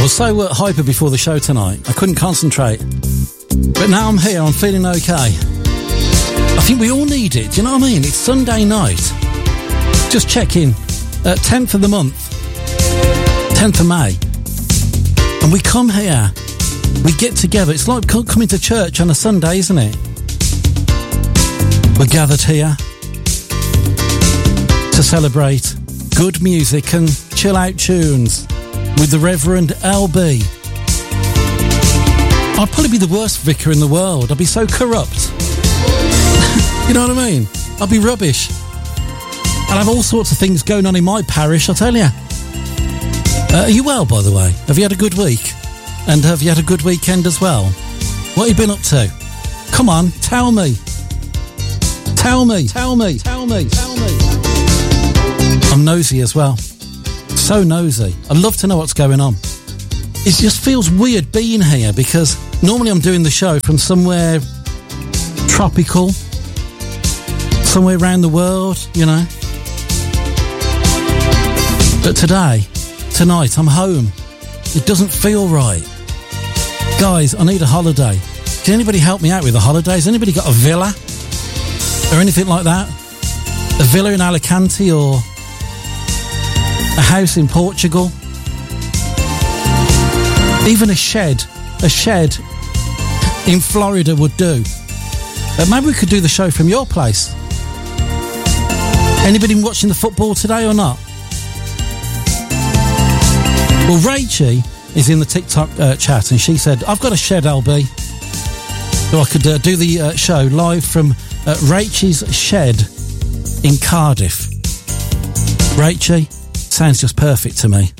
was so hyper before the show tonight, I couldn't concentrate. But now I'm here, I'm feeling okay. I think we all need it, do you know what I mean? It's Sunday night. Just check in. 10th of the month. 10th of May. And we come here, we get together. It's like coming to church on a Sunday, isn't it? We're gathered here to celebrate good music and chill out tunes with the Reverend LB. I'd probably be the worst vicar in the world. I'd be so corrupt. You know what I mean? I'd be rubbish. I'd have all sorts of things going on in my parish, I'll tell you. Are you well, by the way? Have you had a good week? And have you had a good weekend as well? What have you been up to? Come on, tell me. Tell me. I'm nosy as well. So nosy. I'd love to know what's going on. It just feels weird being here because normally I'm doing the show from somewhere tropical, somewhere around the world, you know. But tonight, I'm home. It doesn't feel right. Guys, I need a holiday. Can anybody help me out with a holiday? Has anybody got a villa? Or anything like that? A villa in Alicante or a house in Portugal? Even a shed in Florida would do. Maybe we could do the show from your place. Anybody watching the football today or not? Well, Rachie is in the TikTok chat and she said, I've got a shed, LB. So I could do the show live from Rachie's shed in Cardiff. Rachie, sounds just perfect to me.